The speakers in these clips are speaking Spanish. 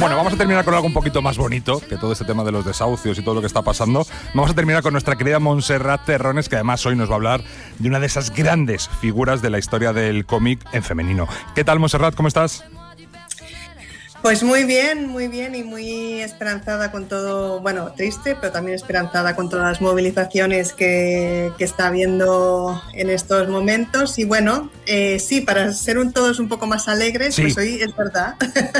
Bueno, vamos a terminar con algo un poquito más bonito que todo este tema de los desahucios y todo lo que está pasando. Vamos a terminar con nuestra querida Montserrat Terrones, que además hoy nos va a hablar de una de esas grandes figuras de la historia del cómic en femenino. ¿Qué tal, Montserrat? ¿Cómo estás? Pues muy bien y muy esperanzada con todo, bueno, triste, pero también esperanzada con todas las movilizaciones que está habiendo en estos momentos. Y bueno, sí, para ser todos un poco más alegres, sí. Pues hoy es verdad.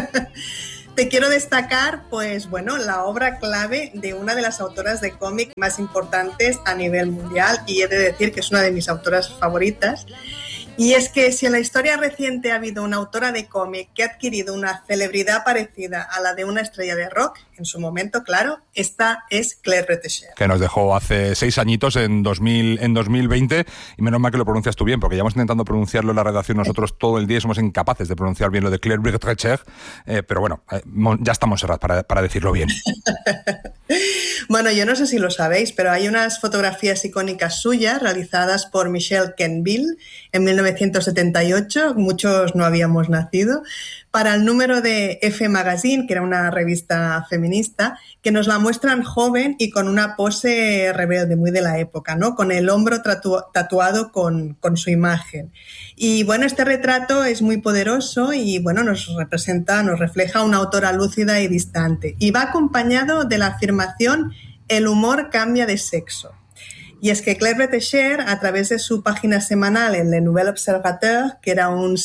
Te quiero destacar, pues bueno, la obra clave de una de las autoras de cómic más importantes a nivel mundial, y he de decir que es una de mis autoras favoritas. Y es que si en la historia reciente ha habido una autora de cómic que ha adquirido una celebridad parecida a la de una estrella de rock, en su momento, claro, esta es Claire Bretécher. Que nos dejó hace 6 añitos, en 2020, y menos mal que lo pronuncias tú bien, porque llevamos intentando pronunciarlo en la redacción nosotros todo el día y somos incapaces de pronunciar bien lo de Claire Bretécher, pero bueno, ya estamos cerrados para decirlo bien. Bueno, yo no sé si lo sabéis, pero hay unas fotografías icónicas suyas realizadas por Michelle Kenville en 1978, muchos no habíamos nacido, para el número de F Magazine, que era una revista feminista, que nos la muestran joven y con una pose rebelde, muy de la época, ¿no? Con el hombro tatuado con su imagen. Y bueno, este retrato es muy poderoso y bueno, nos refleja una autora lúcida y distante. Y va acompañado de la afirmación: el humor cambia de sexo. Y es que Claire Bretécher, a través de su página semanal en Le Nouvel Observateur, que era un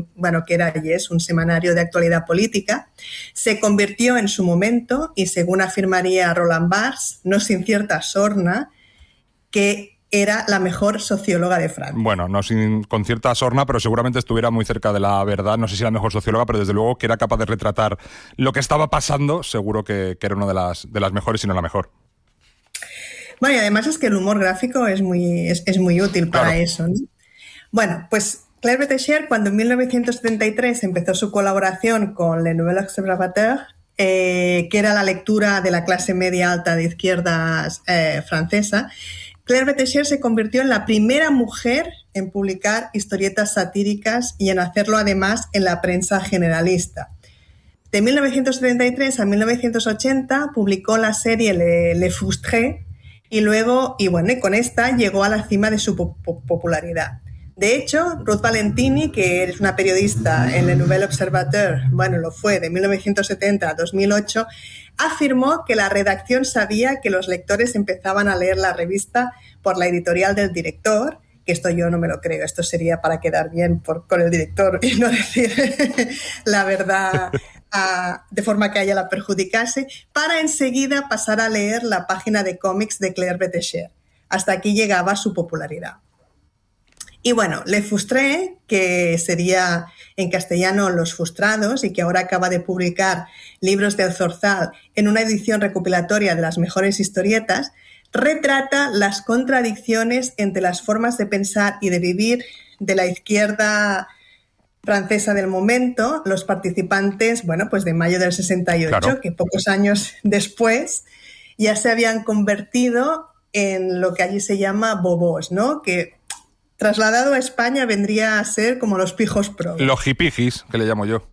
semanario de actualidad política, se convirtió en su momento, y según afirmaría Roland Barthes, no sin cierta sorna, que era la mejor socióloga de Francia. Bueno, con cierta sorna, pero seguramente estuviera muy cerca de la verdad. No sé si la mejor socióloga, pero desde luego que era capaz de retratar lo que estaba pasando. Seguro que era una de las mejores, si no la mejor. Bueno, y además es que el humor gráfico es muy útil para claro. eso, ¿no? Bueno, pues Claire Bretécher, cuando en 1973 empezó su colaboración con Le Nouvel Observateur, que era la lectura de la clase media alta de izquierdas francesa, Claire Bretécher se convirtió en la primera mujer en publicar historietas satíricas y en hacerlo además en la prensa generalista. De 1973 a 1980 publicó la serie Le Frustré, y luego, y con esta llegó a la cima de su popularidad. De hecho, Ruth Valentini, que es una periodista en Le Nouvel Observateur, lo fue de 1970 a 2008, afirmó que la redacción sabía que los lectores empezaban a leer la revista por la editorial del director, que esto yo no me lo creo, esto sería para quedar bien con el director y no decir la verdad de forma que a ella la perjudicase, para enseguida pasar a leer la página de cómics de Claire Bretécher. Hasta aquí llegaba su popularidad. Y bueno, Le Frustré, que sería en castellano Los Frustrados, y que ahora acaba de publicar Libros del Zorzal en una edición recopilatoria de las mejores historietas, retrata las contradicciones entre las formas de pensar y de vivir de la izquierda francesa del momento, los participantes, pues de mayo del 68, claro, que pocos años después ya se habían convertido en lo que allí se llama bobos, ¿no? Que trasladado a España vendría a ser como los pijos pro. Los hipijis, que le llamo yo.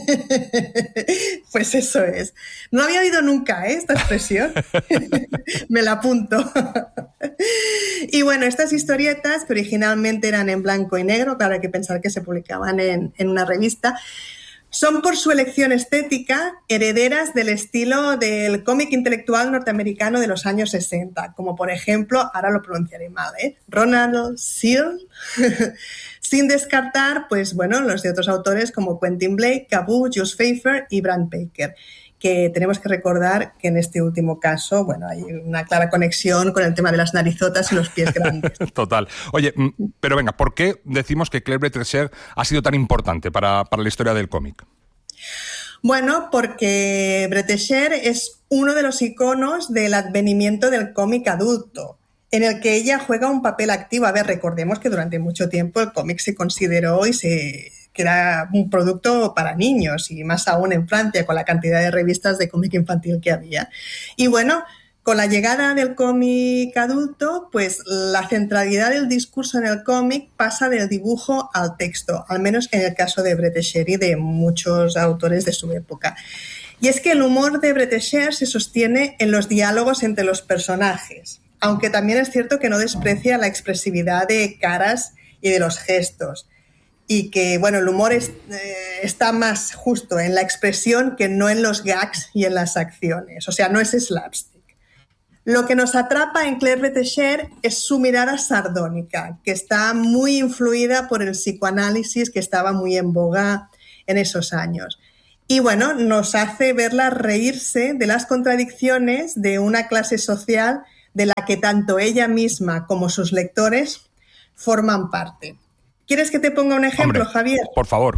Pues eso es. No había oído nunca esta expresión. Me la apunto. Y bueno, estas historietas, que originalmente eran en blanco y negro, claro, hay que pensar que se publicaban en una revista, son por su elección estética herederas del estilo del cómic intelectual norteamericano de los años 60, como por ejemplo, ahora lo pronunciaré mal, Ronald Searle, sin descartar, los de otros autores como Quentin Blake, Caboo, Jules Feiffer y Bram Baker, que tenemos que recordar que en este último caso, hay una clara conexión con el tema de las narizotas y los pies grandes. Total. Oye, pero venga, ¿por qué decimos que Claire Bretécher ha sido tan importante para la historia del cómic? Bueno, porque Bretécher es uno de los iconos del advenimiento del cómic adulto, en el que ella juega un papel activo. A ver, recordemos que durante mucho tiempo el cómic se consideró que era un producto para niños, y más aún en Francia, con la cantidad de revistas de cómic infantil que había. Y con la llegada del cómic adulto, la centralidad del discurso en el cómic pasa del dibujo al texto, al menos en el caso de Bretécher y de muchos autores de su época. Y es que el humor de Bretécher se sostiene en los diálogos entre los personajes, aunque también es cierto que no desprecia la expresividad de caras y de los gestos. Y que, bueno, el humor está más justo en la expresión que no en los gags y en las acciones. O sea, no es slapstick. Lo que nos atrapa en Claire Bretécher es su mirada sardónica, que está muy influida por el psicoanálisis que estaba muy en boga en esos años. Y bueno, nos hace verla reírse de las contradicciones de una clase social de la que tanto ella misma como sus lectores forman parte. ¿Quieres que te ponga un ejemplo, Hombre, Javier? Por favor.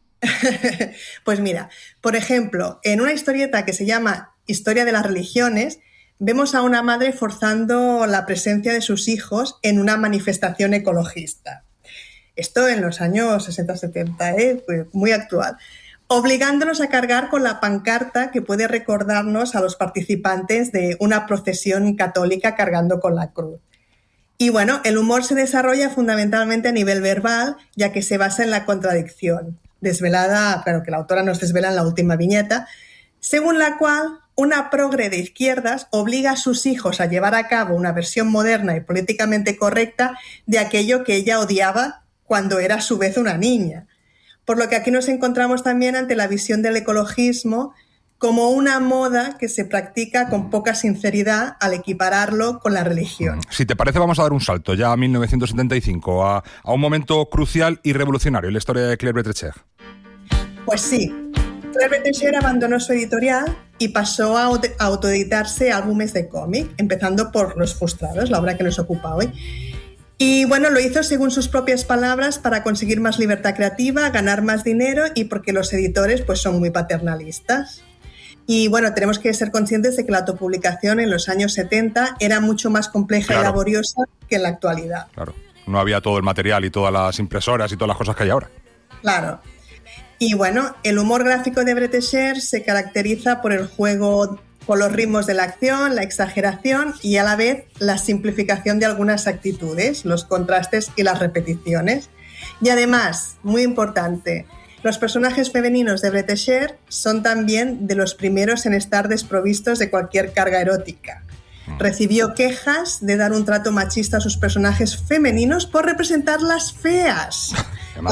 Pues mira, por ejemplo, en una historieta que se llama Historia de las religiones, vemos a una madre forzando la presencia de sus hijos en una manifestación ecologista. Esto en los años 60-70, pues muy actual. Obligándonos a cargar con la pancarta que puede recordarnos a los participantes de una procesión católica cargando con la cruz. Y bueno, el humor se desarrolla fundamentalmente a nivel verbal, ya que se basa en la contradicción, desvelada, claro que la autora nos desvela en la última viñeta, según la cual una progre de izquierdas obliga a sus hijos a llevar a cabo una versión moderna y políticamente correcta de aquello que ella odiaba cuando era a su vez una niña. Por lo que aquí nos encontramos también ante la visión del ecologismo como una moda que se practica con poca sinceridad al equipararlo con la religión. Si te parece, vamos a dar un salto ya a 1975, a un momento crucial y revolucionario en la historia de Claire Bretécher. Pues sí, Claire Bretécher abandonó su editorial y pasó a autoeditarse álbumes de cómic, empezando por Los Frustrados, la obra que nos ocupa hoy. Y bueno, lo hizo según sus propias palabras para conseguir más libertad creativa, ganar más dinero y porque los editores pues son muy paternalistas. Y bueno, tenemos que ser conscientes de que la autopublicación en los años 70 era mucho más compleja y laboriosa que en la actualidad. Claro, no había todo el material y todas las impresoras y todas las cosas que hay ahora. Claro. Y bueno, el humor gráfico de Bretécher se caracteriza por el juego con los ritmos de la acción, la exageración y a la vez la simplificación de algunas actitudes, los contrastes y las repeticiones. Y además, muy importante, los personajes femeninos de Bretécher son también de los primeros en estar desprovistos de cualquier carga erótica. Recibió quejas de dar un trato machista a sus personajes femeninos por representarlas feas, a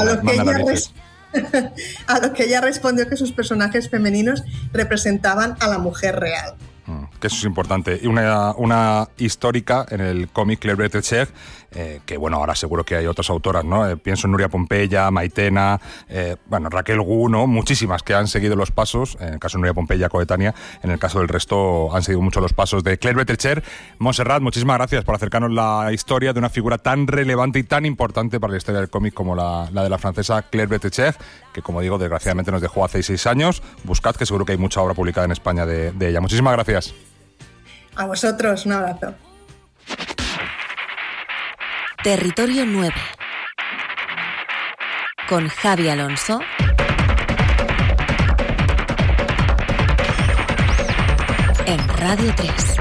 lo que ella respondió que sus personajes femeninos representaban a la mujer real. Que eso es importante. Y una histórica en el cómic Claire Bretécher, que bueno, ahora seguro que hay otras autoras, ¿no? Pienso en Nuria Pompeya, Maitena, Raquel Gu, ¿no? Muchísimas que han seguido los pasos, en el caso de Nuria Pompeya, coetánea, en el caso del resto han seguido mucho los pasos de Claire Bretécher. Montserrat, muchísimas gracias por acercarnos la historia de una figura tan relevante y tan importante para la historia del cómic como la de la francesa Claire Bretécher, que como digo, desgraciadamente nos dejó hace 6 años. Buscad, que seguro que hay mucha obra publicada en España de ella. Muchísimas gracias. A vosotros, un abrazo. Territorio 9 con Javi Alonso en Radio 3.